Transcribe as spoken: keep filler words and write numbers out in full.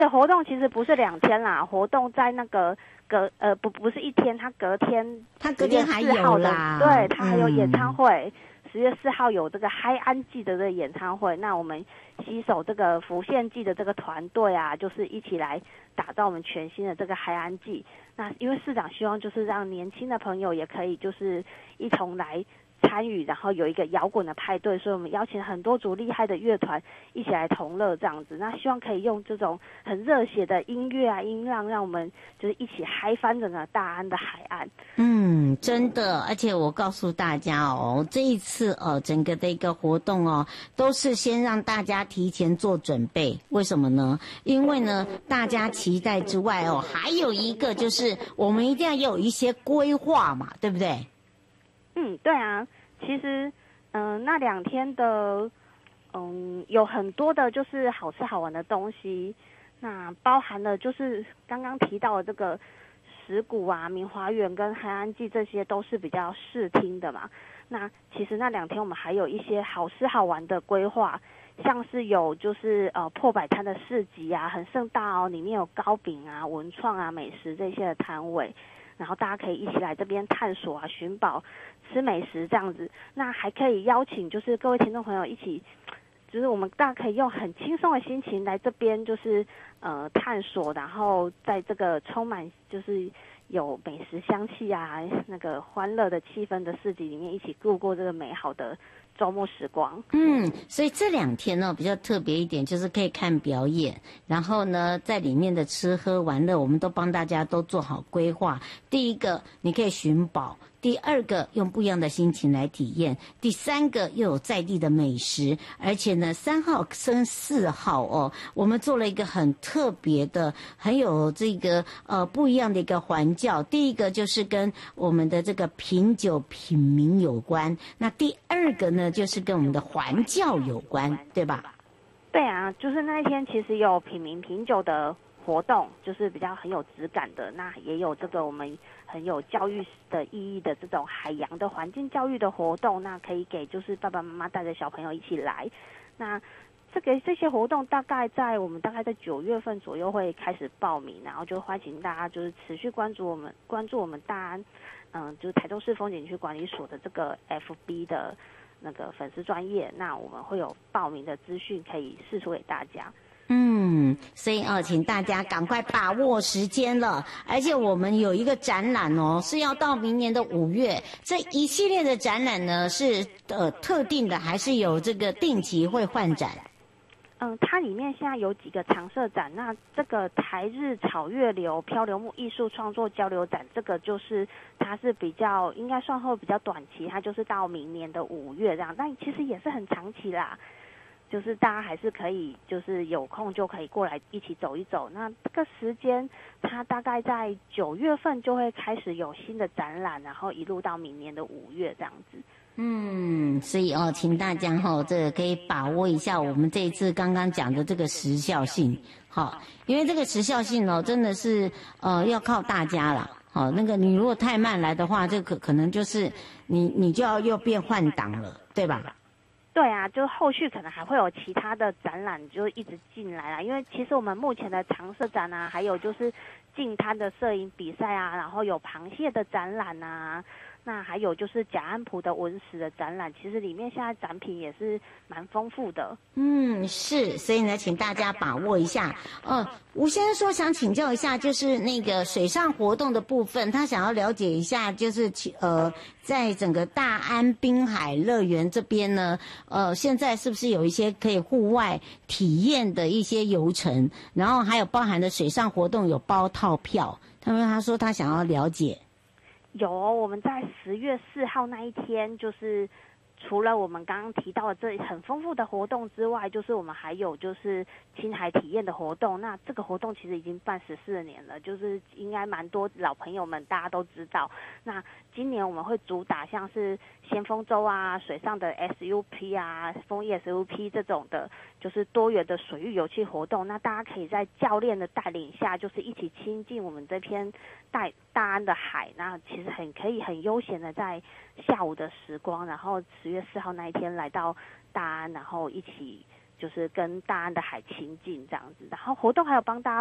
的活动其实不是两天啦，活动在那个隔呃不不是一天，他隔天他隔天还有啦， 对，他还有演唱会。十、嗯、月四号有这个嗨安记的这个演唱会，那我们携手这个浮现记的这个团队啊，就是一起来打造我们全新的这个嗨安记。那因为市长希望就是让年轻的朋友也可以就是一同来参与，然后有一个摇滚的派对，所以我们邀请很多组厉害的乐团一起来同乐这样子。那希望可以用这种很热血的音乐啊音浪，让我们就是一起嗨翻整个大安的海岸。 嗯，真的，而且我告诉大家哦，这一次呃整个的一个活动哦，都是先让大家提前做准备。为什么呢？因为呢，大家期待之外哦，还有一个就是我们一定要有一些规划嘛，对不对？ 嗯，对啊，其实，嗯、呃，那两天的，嗯，有很多的就是好吃好玩的东西，那包含了就是刚刚提到的这个石鼓啊、明华园跟海安记，这些都是比较视听的嘛。那其实那两天我们还有一些好吃好玩的规划，像是有就是呃破摆摊的市集啊，很盛大哦，里面有糕饼啊、文创啊、美食这些的摊位。然后大家可以一起来这边探索啊、寻宝、吃美食这样子。那还可以邀请就是各位听众朋友一起，就是我们大家可以用很轻松的心情来这边，就是呃探索，然后在这个充满就是有美食香气啊、那个欢乐的气氛的市集里面，一起度过这个美好的周末时光。 嗯，所以这两天呢比较特别一点，就是可以看表演，然后呢在里面的吃喝玩乐，我们都帮大家都做好规划。第一个，你可以寻宝；第二个，用不一样的心情来体验；第三个，又有在地的美食。而且呢，三号跟四号哦，我们做了一个很特别的、很有这个呃不一样的一个环教。第一个就是跟我们的这个品酒品茗有关，那第二个呢，就是跟我们的环教有关，对吧？ 对啊，就是那一天其实有品茗品酒的活动，就是比较很有质感的，那也有这个我们很有教育的意义的这种海洋的环境教育的活动，那可以给就是爸爸妈妈带着小朋友一起来。那这个这些活动大概在我们大概在九月份左右会开始报名，然后就欢迎大家就是持续关注我们关注我们大安，嗯，就是台中市风景区管理所的这个 F B 的那个粉丝专页，那我们会有报名的资讯可以释出给大家。 嗯，所以哦，请大家赶快把握时间了。而且我们有一个展览哦，是要到明年的五月。这一系列的展览呢，是呃特定的，还是有这个定期会换展？ 嗯，它里面现在有几个常设展，那这个台日草月流漂流木艺术创作交流展，这个就是它是比较应该算会比较短期，它就是到明年的五月这样，但其实也是很长期啦。就是大家还是可以，就是有空就可以过来一起走一走。那这个时间，它大概在九月份就会开始有新的展览，然后一路到明年的五月这样子。 嗯，所以哦，请大家哈、哦，这个可以把握一下我们这一次刚刚讲的这个时效性，好，因为这个时效性哦，真的是呃要靠大家啦。好，那个你如果太慢来的话，这可可能就是你你就要又变换档了，对吧？ 对啊，就后续可能还会有其他的展览就一直进来啦，因为其实我们目前的常设展啊，还有就是净滩的摄影比赛啊，然后有螃蟹的展览啊，那还有就是甲安埔的文史的展览，其实里面现在展品也是蛮丰富的。 嗯，是，所以呢，请大家把握一下。呃，吴先生说想请教一下，就是那个水上活动的部分，他想要了解一下，就是呃，在整个大安滨海乐园这边呢，呃，现在是不是有一些可以户外体验的一些游程，然后还有包含的水上活动有包套票？他们他说他想要了解。 有，我们在十月四号那一天，就是除了我们刚刚提到的这很丰富的活动之外，就是我们还有就是青海体验的活动。那这个活动其实已经办十四年了，就是应该蛮多老朋友们大家都知道。那今年我们会主打像是先锋舟啊、水上的 S U P 啊、枫叶 S U P 这种的，就是多元的水域游憩活动。那大家可以在教练的带领下，就是一起亲近我们这片大大安的海。那其实很可以很悠闲的在下午的时光，然后十月四号那一天来到大安，然后一起就是跟大安的海亲近这样子。然后活动还有帮大家